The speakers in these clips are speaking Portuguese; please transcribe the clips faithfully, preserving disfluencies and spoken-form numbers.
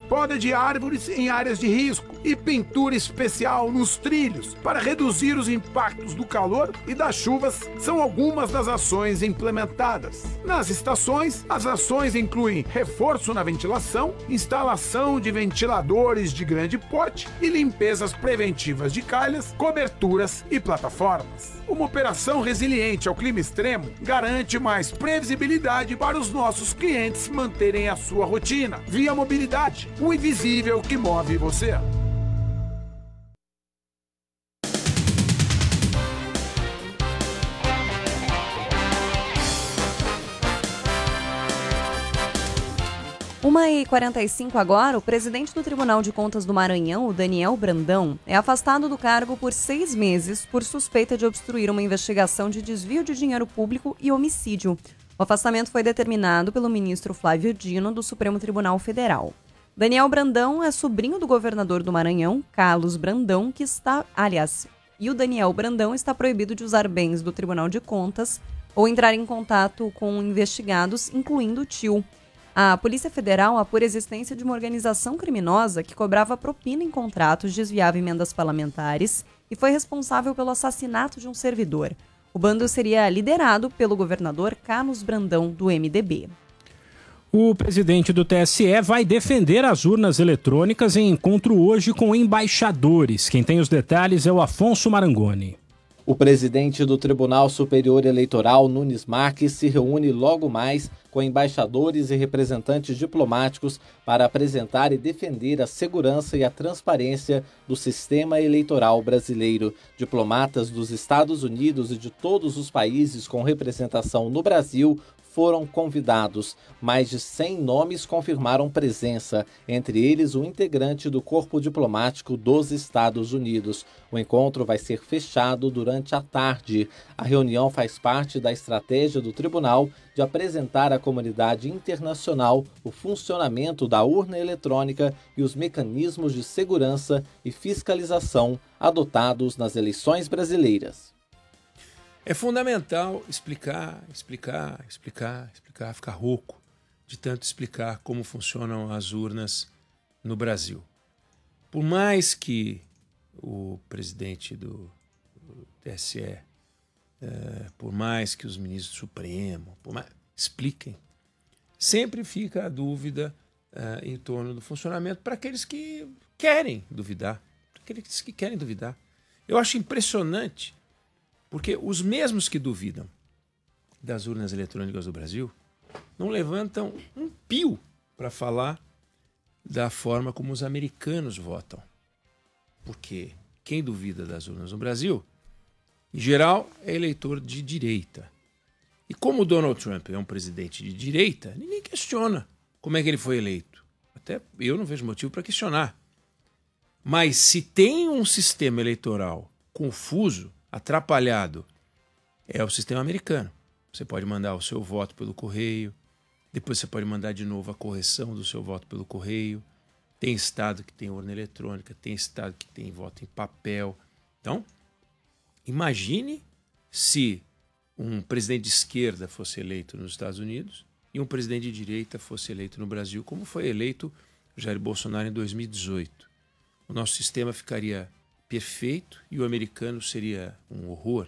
poda de árvores em áreas de risco e pintura especial nos trilhos para reduzir os impactos do calor e das chuvas são algumas das ações implementadas. Nas estações, as ações incluem reforço na ventilação, instalação de ventiladores de grande porte e limpezas preventivas de calhas, coberturas e plataformas. Uma operação resiliente ao clima extremo garante mais previsibilidade para os nossos clientes manterem a sua rotina. Via Mobilidade, o invisível que move você. uma e quarenta e cinco agora, o presidente do Tribunal de Contas do Maranhão, o Daniel Brandão, é afastado do cargo por seis meses por suspeita de obstruir uma investigação de desvio de dinheiro público e homicídio. O afastamento foi determinado pelo ministro Flávio Dino, do Supremo Tribunal Federal. Daniel Brandão é sobrinho do governador do Maranhão, Carlos Brandão, que está, aliás, e o Daniel Brandão está proibido de usar bens do Tribunal de Contas ou entrar em contato com investigados, incluindo o tio. A Polícia Federal apura a existência de uma organização criminosa que cobrava propina em contratos, desviava emendas parlamentares e foi responsável pelo assassinato de um servidor. O bando seria liderado pelo governador Carlos Brandão, do M D B. O presidente do T S E vai defender as urnas eletrônicas em encontro hoje com embaixadores. Quem tem os detalhes é o Afonso Marangoni. O presidente do Tribunal Superior Eleitoral, Nunes Marques, se reúne logo mais com embaixadores e representantes diplomáticos para apresentar e defender a segurança e a transparência do sistema eleitoral brasileiro. Diplomatas dos Estados Unidos e de todos os países com representação no Brasil foram convidados. Mais de cem nomes confirmaram presença, entre eles o integrante do Corpo Diplomático dos Estados Unidos. O encontro vai ser fechado durante a tarde. A reunião faz parte da estratégia do tribunal de apresentar à comunidade internacional o funcionamento da urna eletrônica e os mecanismos de segurança e fiscalização adotados nas eleições brasileiras. É fundamental explicar, explicar, explicar, explicar, ficar rouco de tanto explicar como funcionam as urnas no Brasil. Por mais que o presidente do T S E, é, por mais que os ministros do Supremo, por mais, expliquem, sempre fica a dúvida é, em torno do funcionamento para aqueles que querem duvidar, para aqueles que querem duvidar. Eu acho impressionante. Porque os mesmos que duvidam das urnas eletrônicas do Brasil não levantam um pio para falar da forma como os americanos votam. Porque quem duvida das urnas no Brasil, em geral, é eleitor de direita. E como o Donald Trump é um presidente de direita, ninguém questiona como é que ele foi eleito. Até eu não vejo motivo para questionar. Mas se tem um sistema eleitoral confuso, atrapalhado, é o sistema americano. Você pode mandar o seu voto pelo correio, depois você pode mandar de novo a correção do seu voto pelo correio. Tem estado que tem urna eletrônica, tem estado que tem voto em papel. Então, imagine se um presidente de esquerda fosse eleito nos Estados Unidos e um presidente de direita fosse eleito no Brasil, como foi eleito Jair Bolsonaro em dois mil e dezoito. O nosso sistema ficaria perfeito e o americano seria um horror.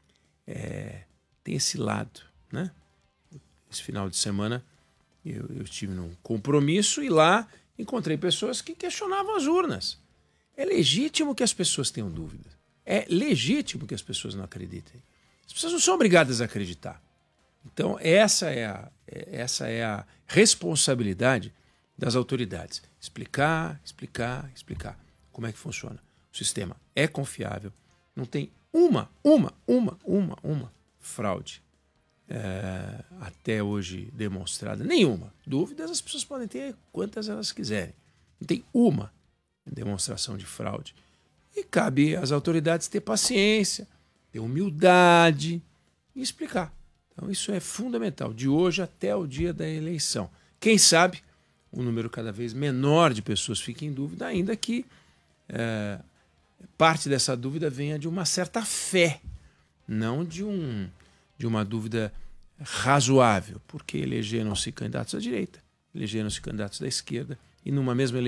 É, tem esse lado, né? Esse final de semana eu, eu estive num compromisso e lá encontrei pessoas que questionavam as urnas. É legítimo que as pessoas tenham dúvidas. É legítimo que as pessoas não acreditem. As pessoas não são obrigadas a acreditar. Então essa é a, essa é a responsabilidade das autoridades. Explicar, explicar, explicar como é que funciona. O sistema é confiável, não tem uma, uma, uma, uma, uma fraude é, até hoje demonstrada. Nenhuma. Dúvidas as pessoas podem ter quantas elas quiserem. Não tem uma demonstração de fraude. E cabe às autoridades ter paciência, ter humildade e explicar. Então isso é fundamental, de hoje até o dia da eleição. Quem sabe um número cada vez menor de pessoas fique em dúvida, ainda que é, parte dessa dúvida venha de uma certa fé, não de, um, de uma dúvida razoável, porque elegeram-se candidatos da direita, elegeram-se candidatos da esquerda, e numa mesma eleição